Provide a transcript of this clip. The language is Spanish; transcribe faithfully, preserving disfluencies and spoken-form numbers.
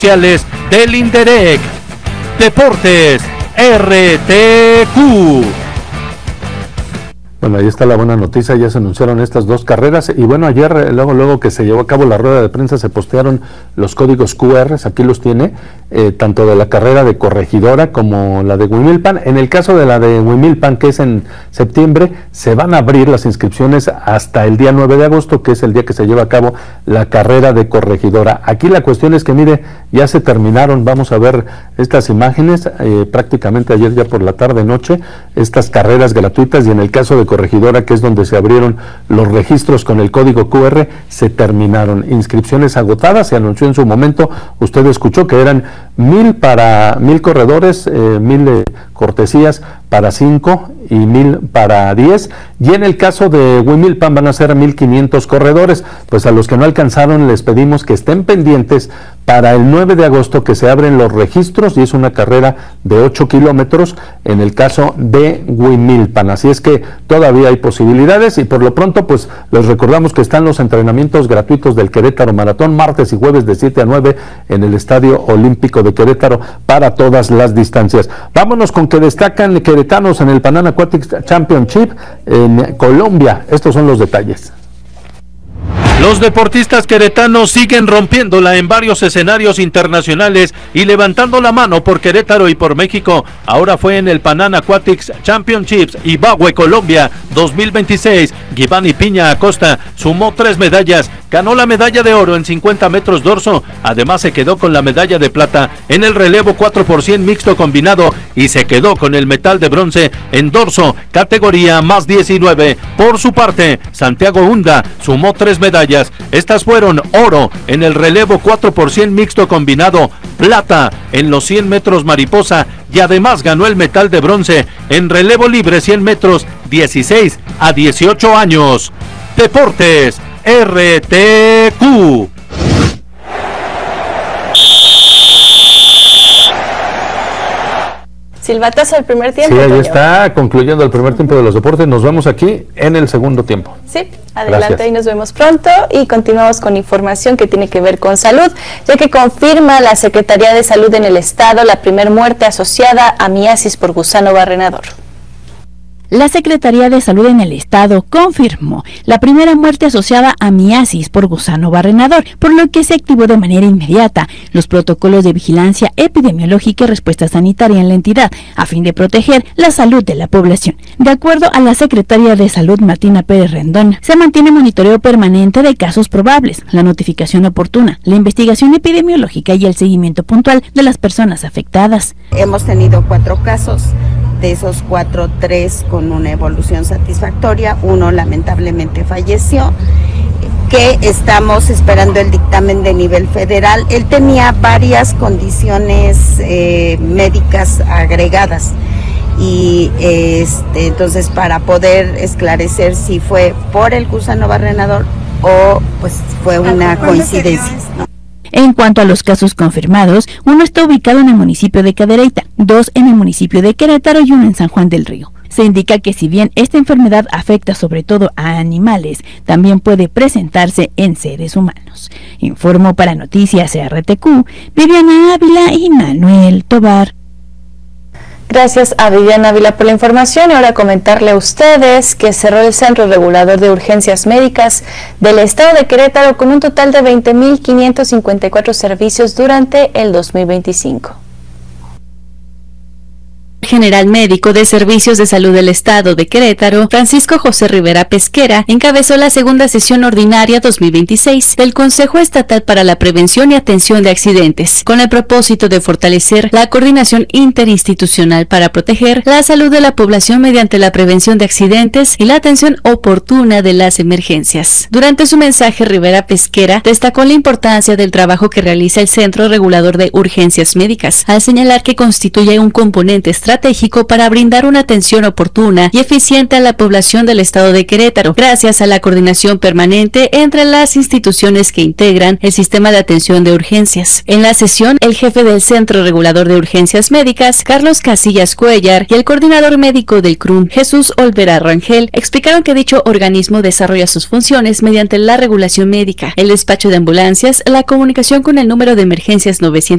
Sociales del INDEREC. Deportes R T Q. Bueno, ahí está la buena noticia, ya se anunciaron estas dos carreras y bueno, ayer luego luego que se llevó a cabo la rueda de prensa se postearon los códigos Q R, aquí los tiene, eh, tanto de la carrera de Corregidora como la de Huimilpan. En el caso de la de Huimilpan, que es en septiembre, se van a abrir las inscripciones hasta el día nueve de agosto, que es el día que se lleva a cabo la carrera de Corregidora. Aquí la cuestión es que, mire, ya se terminaron, vamos a ver estas imágenes, eh, prácticamente ayer ya por la tarde-noche, estas carreras gratuitas, y en el caso de Corregidora, que es donde se abrieron los registros con el código Q R, se terminaron. Inscripciones agotadas, se anunció en su momento, usted escuchó que eran mil para mil corredores, eh, mil eh, cortesías para cinco y mil para diez, y en el caso de Huimilpan van a ser mil quinientos corredores. Pues a los que no alcanzaron les pedimos que estén pendientes para el nueve de agosto, que se abren los registros, y es una carrera de ocho kilómetros en el caso de Huimilpan, así es que todavía hay posibilidades. Y por lo pronto pues les recordamos que están los entrenamientos gratuitos del Querétaro Maratón, martes y jueves de siete a nueve en el Estadio Olímpico de Querétaro, para todas las distancias. Vámonos con que destacan queretanos en el Pan Am Aquatic Championship en Colombia. Estos son los detalles. Los deportistas queretanos siguen rompiéndola en varios escenarios internacionales y levantando la mano por Querétaro y por México. Ahora fue en el Pan Am Aquatics Championships Ibagué, Colombia dos mil veintiséis. Giovanni Piña Acosta sumó tres medallas, ganó la medalla de oro en cincuenta metros dorso, además se quedó con la medalla de plata en el relevo cuatro por cien mixto combinado y se quedó con el metal de bronce en dorso, categoría más diecinueve. Por su parte, Santiago Hunda sumó tres medallas. Estas fueron oro en el relevo cuatro por cien mixto combinado, plata en los cien metros mariposa y además ganó el metal de bronce en relevo libre cien metros, dieciséis a dieciocho años. Deportes R T Q. Silbatazo del primer tiempo. Sí, ahí Toño. está concluyendo el primer tiempo de los deportes. Nos vemos aquí en el segundo tiempo. Sí, adelante. Gracias. Y nos vemos pronto y continuamos con información que tiene que ver con salud, ya que confirma la Secretaría de Salud en el Estado la primer muerte asociada a miasis por gusano barrenador. La Secretaría de Salud en el Estado confirmó la primera muerte asociada a miasis por gusano barrenador, por lo que se activó de manera inmediata los protocolos de vigilancia epidemiológica y respuesta sanitaria en la entidad, a fin de proteger la salud de la población. De acuerdo a la Secretaría de Salud, Martina Pérez Rendón, se mantiene monitoreo permanente de casos probables, la notificación oportuna, la investigación epidemiológica y el seguimiento puntual de las personas afectadas. Hemos tenido cuatro casos. De esos cuatro, tres con una evolución satisfactoria, uno lamentablemente falleció, que estamos esperando el dictamen de nivel federal. Él tenía varias condiciones eh, médicas agregadas y este, entonces para poder esclarecer si fue por el gusano barrenador o pues fue una coincidencia, ¿no? En cuanto a los casos confirmados, uno está ubicado en el municipio de Cadereyta, dos en el municipio de Querétaro y uno en San Juan del Río. Se indica que si bien esta enfermedad afecta sobre todo a animales, también puede presentarse en seres humanos. Informó para Noticias R T Q, Viviana Ávila y Manuel Tobar. Gracias a Viviana Ávila por la información. Y ahora comentarle a ustedes que cerró el Centro Regulador de Urgencias Médicas del Estado de Querétaro con un total de veinte mil quinientos cincuenta y cuatro servicios durante el dos mil veinticinco. General Médico de Servicios de Salud del Estado de Querétaro, Francisco José Rivera Pesquera, encabezó la segunda sesión ordinaria dos mil veintiséis del Consejo Estatal para la Prevención y Atención de Accidentes, con el propósito de fortalecer la coordinación interinstitucional para proteger la salud de la población mediante la prevención de accidentes y la atención oportuna de las emergencias. Durante su mensaje, Rivera Pesquera destacó la importancia del trabajo que realiza el Centro Regulador de Urgencias Médicas, al señalar que constituye un componente estratégico estratégico para brindar una atención oportuna y eficiente a la población del estado de Querétaro, gracias a la coordinación permanente entre las instituciones que integran el sistema de atención de urgencias. En la sesión, el jefe del Centro Regulador de Urgencias Médicas, Carlos Casillas Cuellar, y el coordinador médico del C R U M, Jesús Olvera Rangel, explicaron que dicho organismo desarrolla sus funciones mediante la regulación médica, el despacho de ambulancias, la comunicación con el número de emergencias novecientos